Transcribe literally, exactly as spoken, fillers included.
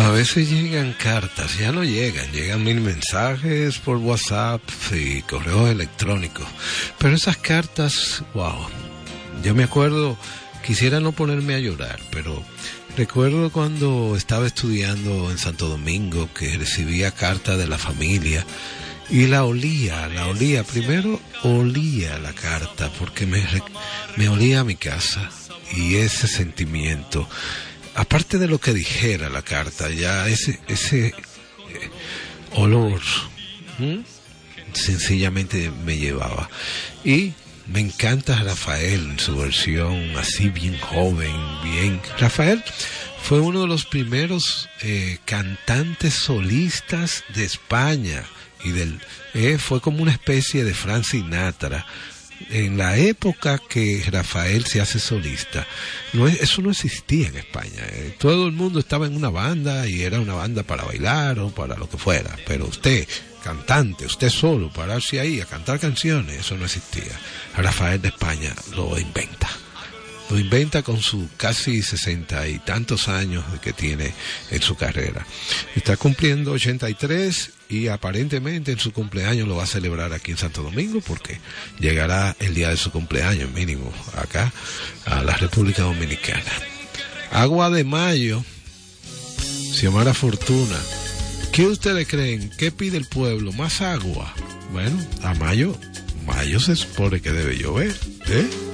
A veces llegan cartas, ya no llegan, llegan mil mensajes por WhatsApp y correos electrónicos. Pero esas cartas, wow, yo me acuerdo, quisiera no ponerme a llorar, pero recuerdo cuando estaba estudiando en Santo Domingo que recibía cartas de la familia y la olía, la olía, primero olía la carta porque me, me olía a mi casa y ese sentimiento. Aparte de lo que dijera la carta, ya ese ese eh, olor ¿m? sencillamente me llevaba. Y me encanta Rafael en su versión así bien joven, bien. Rafael fue uno de los primeros eh, cantantes solistas de España y del eh, fue como una especie de Frank Sinatra. En la época que Rafael se hace solista, no es, eso no existía en España. Eh, todo el mundo estaba en una banda y era una banda para bailar o para lo que fuera. Pero usted, cantante, usted solo, pararse ahí a cantar canciones, eso no existía. Rafael de España lo inventa. Lo inventa con sus casi sesenta y tantos años que tiene en su carrera. Está cumpliendo ochenta y tres y aparentemente en su cumpleaños lo va a celebrar aquí en Santo Domingo porque llegará el día de su cumpleaños mínimo acá a la República Dominicana. Agua de Mayo, Xiomara Fortuna. ¿Qué ustedes creen? ¿Qué pide el pueblo? ¿Más agua? Bueno, a mayo, mayo se supone que debe llover, ¿eh?